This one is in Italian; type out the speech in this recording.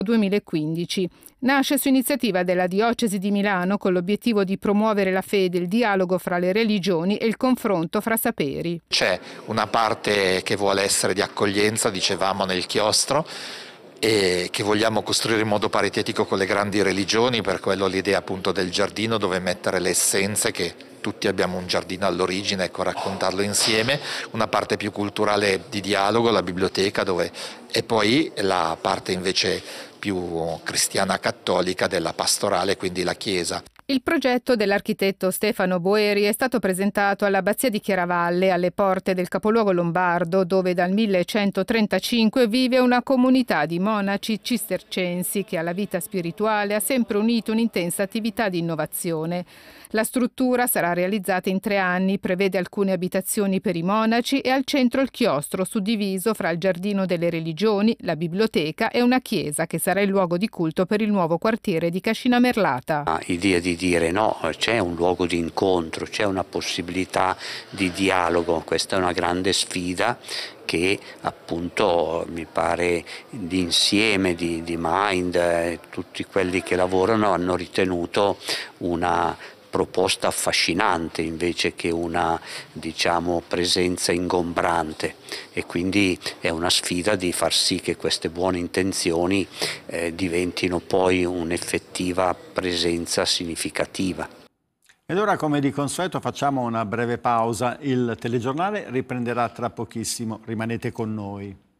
2015. Nasce su iniziativa della Diocesi di Milano con l'obiettivo di promuovere la fede, il dialogo fra le religioni e il confronto fra saperi. C'è una parte che vuole essere di accoglienza, dicevamo nel chiostro, e che vogliamo costruire in modo paritetico con le grandi religioni, per quello l'idea appunto del giardino dove mettere le essenze, che tutti abbiamo un giardino all'origine, ecco, raccontarlo insieme, una parte più culturale di dialogo, la biblioteca, e poi la parte invece più cristiana cattolica della pastorale, quindi la chiesa. Il progetto dell'architetto Stefano Boeri è stato presentato all'Abbazia di Chiaravalle, alle porte del capoluogo lombardo, dove dal 1135 vive una comunità di monaci cistercensi che alla vita spirituale ha sempre unito un'intensa attività di innovazione. La struttura sarà realizzata in 3 anni, prevede alcune abitazioni per i monaci e al centro il chiostro suddiviso fra il giardino delle religioni, la biblioteca e una chiesa che sarà il luogo di culto per il nuovo quartiere di Cascina Merlata. L'idea di dire no, c'è un luogo di incontro, c'è una possibilità di dialogo, questa è una grande sfida che appunto mi pare l'insieme di Mind, tutti quelli che lavorano hanno ritenuto una proposta affascinante invece che una, diciamo, presenza ingombrante, e quindi è una sfida di far sì che queste buone intenzioni diventino poi un'effettiva presenza significativa. Ed ora, come di consueto, facciamo una breve pausa. Il telegiornale riprenderà tra pochissimo. Rimanete con noi.